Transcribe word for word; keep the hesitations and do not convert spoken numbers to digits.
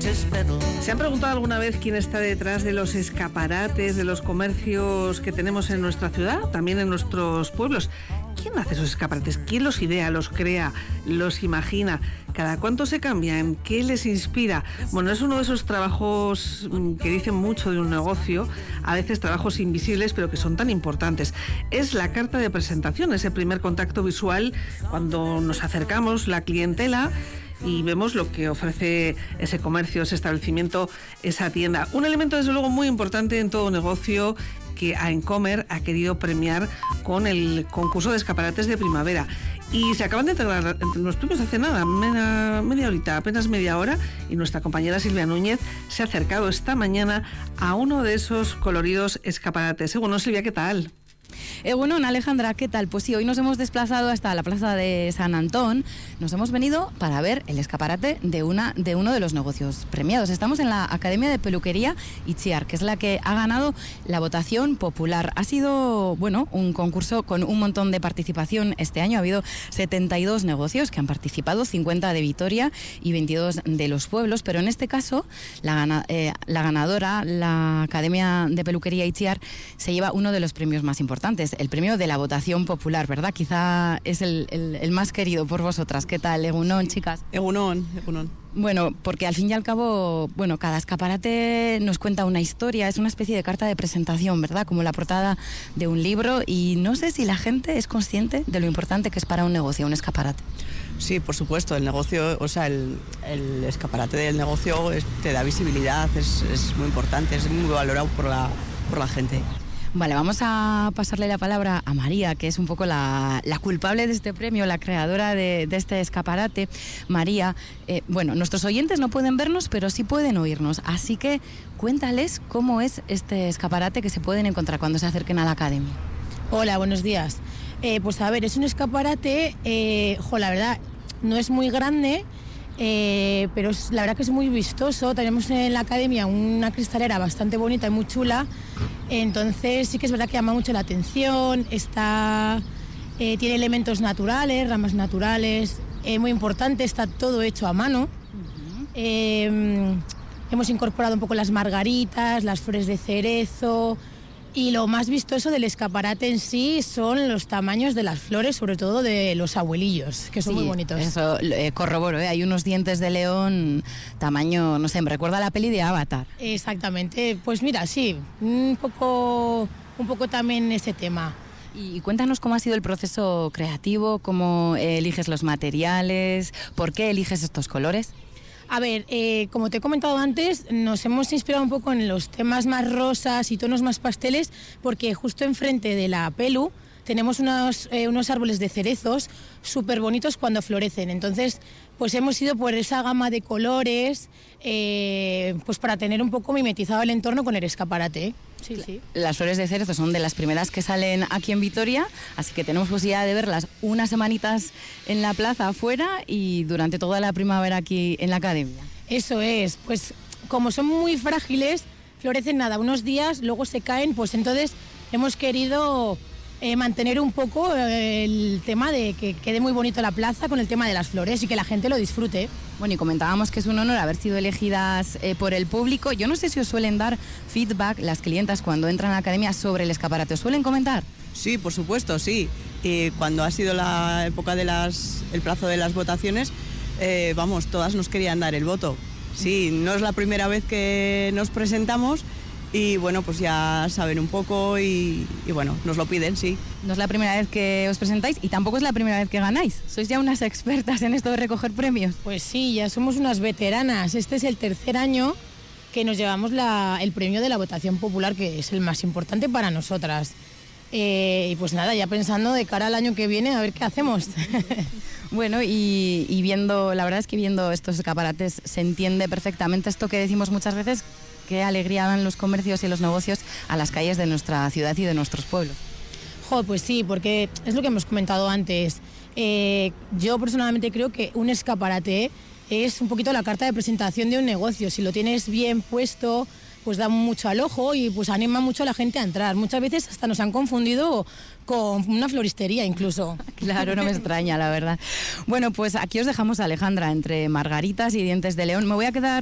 ¿Se han preguntado alguna vez quién está detrás de los escaparates, de los comercios que tenemos en nuestra ciudad, también en nuestros pueblos? ¿Quién hace esos escaparates? ¿Quién los idea, los crea, los imagina? ¿Cada cuánto se cambian? ¿Qué les inspira? Bueno, es uno de esos trabajos que dicen mucho de un negocio, a veces trabajos invisibles, pero que son tan importantes. Es la carta de presentación, ese primer contacto visual cuando nos acercamos, la clientela, y vemos lo que ofrece ese comercio, ese establecimiento, esa tienda. Un elemento, desde luego, muy importante en todo negocio que Aencomer ha querido premiar con el concurso de escaparates de primavera. Y se acaban de entregar los premios hace nada, media, media horita, apenas media hora, y nuestra compañera Silvia Núñez se ha acercado esta mañana a uno de esos coloridos escaparates. Bueno, Silvia, ¿qué tal? Eh, bueno, Alejandra, ¿qué tal? Pues sí, hoy nos hemos desplazado hasta la plaza de San Antón. Nos hemos venido para ver el escaparate de, una, de uno de los negocios premiados. Estamos en la Academia de Peluquería Itziar, que es la que ha ganado la votación popular. Ha sido, bueno, un concurso con un montón de participación este año. Ha habido setenta y dos negocios que han participado, cincuenta de Vitoria y veintidós de los pueblos, pero en este caso la, gana, eh, la ganadora, la Academia de Peluquería Itziar, se lleva uno de los premios más importantes. El premio de la votación popular, ¿verdad? Quizá es el, el, el más querido por vosotras. ¿Qué tal, Egunon, chicas? Egunon, Egunon. Bueno, porque al fin y al cabo, bueno, cada escaparate nos cuenta una historia, es una especie de carta de presentación, ¿verdad? Como la portada de un libro, y no sé si la gente es consciente de lo importante que es para un negocio, un escaparate. Sí, por supuesto, el negocio, o sea, el, el escaparate del negocio es, te da visibilidad, es, es muy importante, es muy valorado por la, por la gente. Vale, vamos a pasarle la palabra a María, que es un poco la, la culpable de este premio, la creadora de, de este escaparate. María, eh, bueno, nuestros oyentes no pueden vernos, pero sí pueden oírnos, así que cuéntales cómo es este escaparate que se pueden encontrar cuando se acerquen a la academia. Hola, buenos días. Eh, pues a ver, es un escaparate, eh, jo, la verdad, no es muy grande, Eh, pero es, la verdad que es muy vistoso. Tenemos en la academia una cristalera bastante bonita y muy chula, entonces sí que es verdad que llama mucho la atención. Está, eh, tiene elementos naturales, ramas naturales, eh, muy importante, está todo hecho a mano. Uh-huh. eh, hemos incorporado un poco las margaritas, las flores de cerezo. Y lo más vistoso del escaparate en sí son los tamaños de las flores, sobre todo de los abuelillos, que son sí, muy bonitos. Eso eh, corroboro, ¿eh? Hay unos dientes de león tamaño, no sé, me recuerda a la peli de Avatar. Exactamente, pues mira, sí, un poco, un poco también ese tema. Y cuéntanos cómo ha sido el proceso creativo, cómo eh, eliges los materiales, por qué eliges estos colores. A ver, eh, como te he comentado antes, nos hemos inspirado un poco en los temas más rosas y tonos más pasteles, porque justo enfrente de la Pelu tenemos unos, eh, unos árboles de cerezos súper bonitos cuando florecen. Entonces, pues hemos ido por esa gama de colores, eh, pues para tener un poco mimetizado el entorno con el escaparate. Sí, sí. Las flores de cerezo son de las primeras que salen aquí en Vitoria, así que tenemos posibilidad de verlas unas semanitas en la plaza afuera y durante toda la primavera aquí en la academia. Eso es, pues como son muy frágiles, florecen nada, unos días, luego se caen, pues entonces hemos querido eh, mantener un poco el tema de que quede muy bonito la plaza con el tema de las flores y que la gente lo disfrute. Bueno, y comentábamos que es un honor haber sido elegidas eh, por el público. Yo no sé si os suelen dar feedback las clientas cuando entran a la academia sobre el escaparate. ¿Os suelen comentar? Sí, por supuesto, sí. Y cuando ha sido la época de las, el plazo de las votaciones, eh, vamos, todas nos querían dar el voto. Sí, no es la primera vez que nos presentamos. Y bueno, pues ya saben un poco y, y bueno, nos lo piden, sí. No es la primera vez que os presentáis y tampoco es la primera vez que ganáis. ¿Sois ya unas expertas en esto de recoger premios? Pues sí, ya somos unas veteranas. Este es el tercer año que nos llevamos la, el premio de la votación popular, que es el más importante para nosotras. Eh, y pues nada, ya pensando de cara al año que viene a ver qué hacemos. Bueno, y, y viendo, la verdad es que viendo estos escaparates se entiende perfectamente esto que decimos muchas veces, qué alegría dan los comercios y los negocios a las calles de nuestra ciudad y de nuestros pueblos. Jo, pues sí, porque es lo que hemos comentado antes. Eh, yo personalmente creo que un escaparate es un poquito la carta de presentación de un negocio. Si lo tienes bien puesto, pues da mucho al ojo y pues anima mucho a la gente a entrar. Muchas veces hasta nos han confundido con una floristería incluso. Claro, no me extraña, la verdad. Bueno, pues aquí os dejamos a Alejandra entre margaritas y dientes de león. Me voy a quedar